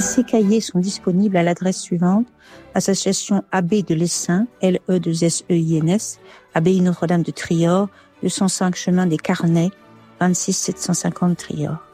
ces cahiers sont disponibles à l'adresse suivante: Association Abbé de l'Essaim, LE2SEINS, Abbaye Notre-Dame de Trior, 205 chemin des Carnets, 26 750 Trior.